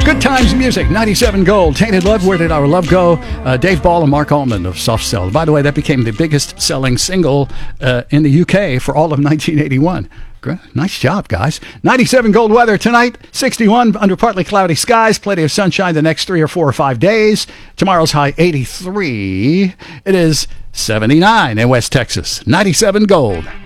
Good Times Music, 97 Gold. Tainted Love, Where Did Our Love Go? Dave Ball and Mark Allman of Soft Cell. By the way, that became the biggest selling single in the UK for all of 1981. Nice job, guys. 97 Gold weather tonight, 61 under partly cloudy skies, plenty of sunshine the next 3 or 4 or 5 days. Tomorrow's high 83. It is 79 in West Texas. 97 Gold.